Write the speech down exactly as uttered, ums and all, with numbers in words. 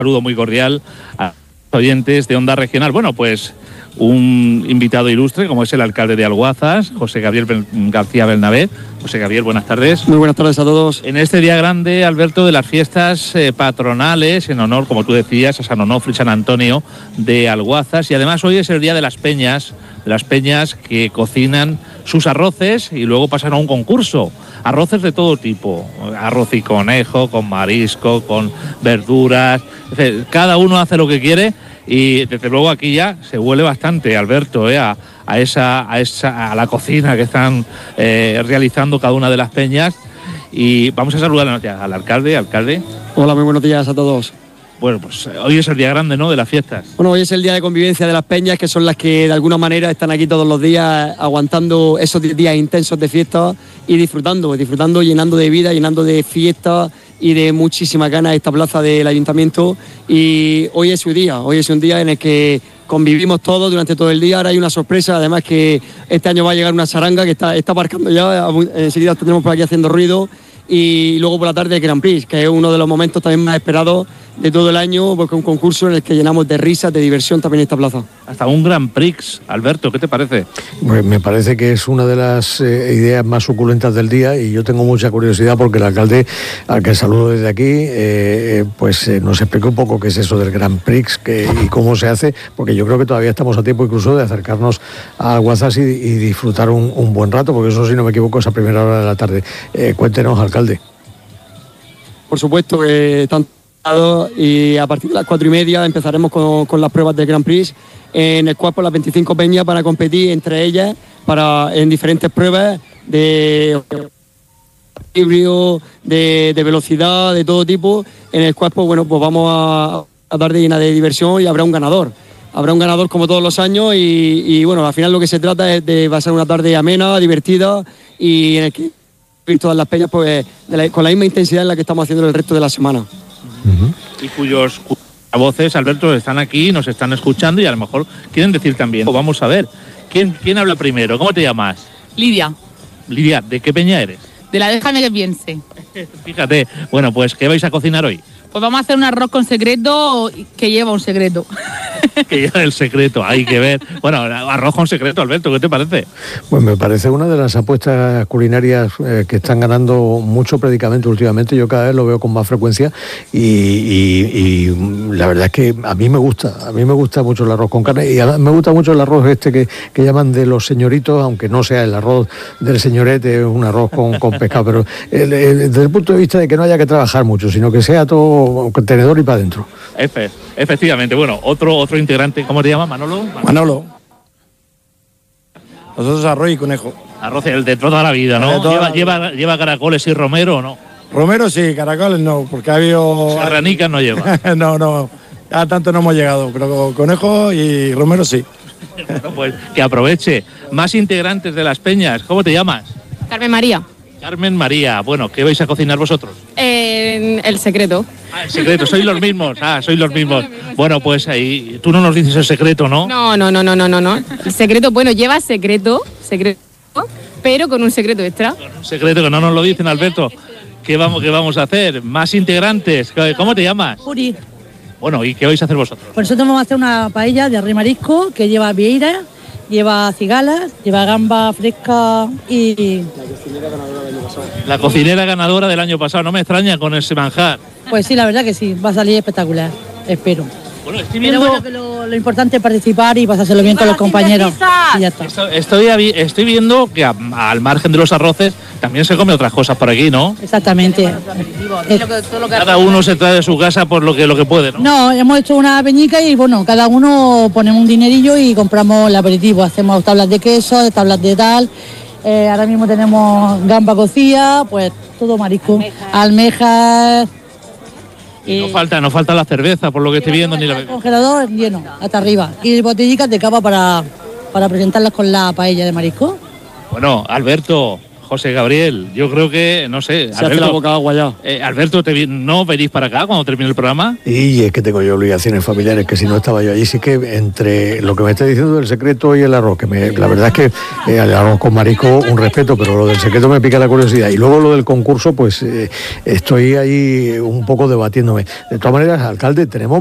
saludo muy cordial a los oyentes de Onda Regional. Bueno, pues un invitado ilustre como es el alcalde de Alguazas, José Gabriel García Bernabé. José Gabriel, buenas tardes. Muy buenas tardes a todos. En este día grande, Alberto, de las fiestas eh, patronales en honor, como tú decías, a San Onofre y San Antonio de Alguazas, y además hoy es el día de las peñas, las peñas que cocinan sus arroces y luego pasan a un concurso. Arroces de todo tipo, arroz y conejo, con marisco, con verduras, cada uno hace lo que quiere. Y desde luego aquí ya se huele bastante, Alberto, eh, a, a esa, a esa, a la cocina que están eh, realizando cada una de las peñas. Y vamos a saludar al alcalde, alcalde. Hola, muy buenos días a todos. Bueno, pues hoy es el día grande, ¿no?, de las fiestas. Bueno, hoy es el día de convivencia de las peñas, que son las que de alguna manera están aquí todos los días aguantando esos días intensos de fiesta y disfrutando, disfrutando, llenando de vida, llenando de fiestas y de muchísimas ganas esta plaza del ayuntamiento. Y hoy es su día, hoy es un día en el que convivimos todos durante todo el día. Ahora hay una sorpresa, además que este año va a llegar una charanga que está, está aparcando ya, enseguida tendremos por aquí haciendo ruido. Y luego por la tarde el Grand Prix, que es uno de los momentos también más esperados de todo el año, porque es un concurso en el que llenamos de risas, de diversión también esta plaza. Hasta un Grand Prix, Alberto, ¿qué te parece? Pues me parece que es una de las eh, ideas más suculentas del día, y yo tengo mucha curiosidad porque el alcalde, al que saludo desde aquí, eh, pues eh, nos explique un poco qué es eso del Grand Prix que, y cómo se hace, porque yo creo que todavía estamos a tiempo incluso de acercarnos a Alguazas y, y disfrutar un, un buen rato, porque eso, si no me equivoco, es a primera hora de la tarde. Eh, cuéntenos, alcalde. Por supuesto que están y a partir de las cuatro y media empezaremos con, con las pruebas del Grand Prix, en el cual por las veinticinco peñas van a competir entre ellas para, en diferentes pruebas de equilibrio, de, de velocidad, de todo tipo, en el cual pues, bueno, pues vamos a, a dar de llena de diversión y habrá un ganador. Habrá un ganador como todos los años y, y bueno, al final lo que se trata es de pasar una tarde amena, divertida y en el que todas las peñas pues, de la, con la misma intensidad en la que estamos haciendo el resto de la semana. Uh-huh. Y cuyos, cuyas voces, Alberto, están aquí, nos están escuchando y a lo mejor quieren decir también. Vamos a ver, ¿quién, quién habla primero? ¿Cómo te llamas? Lidia. Lidia, ¿de qué peña eres? De la Déjame que piense. Fíjate, bueno, pues ¿qué vais a cocinar hoy? Pues vamos a hacer un arroz con secreto que lleva un secreto. Que lleva el secreto, hay que ver. Bueno, arroz con secreto, Alberto, ¿qué te parece? Pues me parece una de las apuestas culinarias eh, que están ganando mucho predicamento últimamente. Yo cada vez lo veo con más frecuencia y, y, y la verdad es que a mí me gusta, a mí me gusta mucho el arroz con carne y además me gusta mucho el arroz este que, que llaman de los señoritos, aunque no sea el arroz del señorete, un arroz con, con pescado, pero el, el, desde el punto de vista de que no haya que trabajar mucho, sino que sea todo contenedor y para adentro. Efe, efectivamente, bueno, otro otro integrante, ¿cómo te llamas, Manolo? Manolo. Nosotros arroz y conejo. Arroz el de toda la vida, ¿no? Toda ¿Lleva, la... lleva, ¿Lleva caracoles y romero o no? Romero sí, caracoles no, porque ha habido... Serranicas no lleva. no, no, a tanto no hemos llegado, pero conejo y romero sí. Bueno, pues que aproveche. Más integrantes de las peñas, ¿cómo te llamas? Carmen María. Carmen María, bueno, ¿qué vais a cocinar vosotros? Eh, el secreto. Ah, el secreto, sois los mismos, ah, sois los mismos. Bueno, pues ahí, tú no nos dices el secreto, ¿no? No, no, no, no, no, no, no. El secreto, bueno, lleva secreto, secreto, pero con un secreto extra. Con un secreto que no nos lo dicen, Alberto. ¿Qué vamos, qué vamos a hacer? Más integrantes, ¿cómo te llamas? Juri. Bueno, ¿y qué vais a hacer vosotros? Pues nosotros vamos a hacer una paella de arroz y marisco que lleva vieira, lleva cigalas, lleva gamba fresca y... La cocinera ganadora del año pasado, no me extraña con ese manjar. Pues sí, la verdad que sí, va a salir espectacular, espero. Bueno, estoy viendo... Pero bueno, que lo, lo importante es participar y pasárselo bien con los compañeros. Y ya está. Estoy, estoy, estoy viendo que a, al margen de los arroces también se come otras cosas por aquí, ¿no? Exactamente. Cada uno se trae de su casa por lo que, lo que puede, ¿no? No, hemos hecho una peñica y bueno, cada uno ponemos un dinerillo y compramos el aperitivo. Hacemos tablas de queso, tablas de tal. Eh, ahora mismo tenemos gamba cocida, pues todo marisco, almejas. Y no falta, no falta la cerveza, por lo que estoy viendo, ni la el congelador lleno, hasta arriba. Y botellicas de cava para, para presentarlas con la paella de marisco. Bueno, Alberto, José Gabriel, yo creo que, no sé, Se hace la boca agua ya. Eh, Alberto, ¿te, ¿no venís para acá cuando termine el programa? Y es que tengo yo obligaciones familiares, que si no estaba yo allí, sí que entre lo que me está diciendo del secreto y el arroz, que me, la verdad es que eh, el arroz con marisco, un respeto, pero lo del secreto me pica la curiosidad. Y luego lo del concurso, pues eh, estoy ahí un poco debatiéndome. De todas maneras, alcalde, tenemos